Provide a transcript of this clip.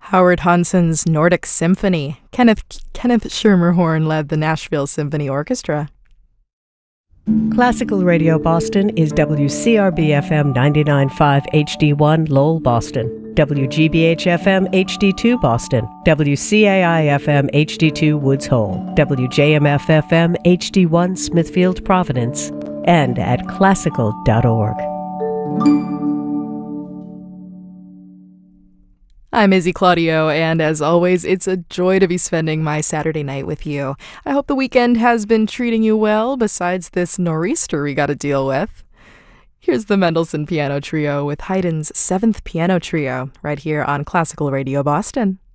Howard Hanson's Nordic Symphony. Kenneth Schermerhorn led the Nashville Symphony Orchestra. Classical Radio Boston is WCRB-FM 99.5 HD1 Lowell, Boston, WGBH-FM HD2 Boston, WCAI-FM HD2 Woods Hole, WJMF-FM HD1 Smithfield, Providence, and at classical.org. I'm Izzy Claudio, and as always, it's a joy to be spending my Saturday night with you. I hope the weekend has been treating you well, besides this nor'easter we got to deal with. Here's the Mendelssohn Piano Trio with Haydn's 7th Piano Trio, right here on Classical Radio Boston.